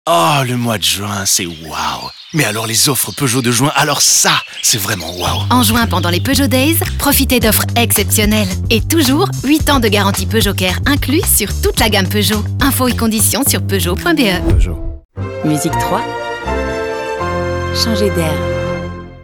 Oh, le mois de juin, c'est waouh. Mais alors les offres Peugeot de juin, alors ça, c'est vraiment waouh. En juin, pendant les Peugeot Days, profitez d'offres exceptionnelles. Et toujours, 8 ans de garantie Peugeot Care inclus sur toute la gamme Peugeot. Infos et conditions sur Peugeot.be. Peugeot. Musique 3. Changer d'air.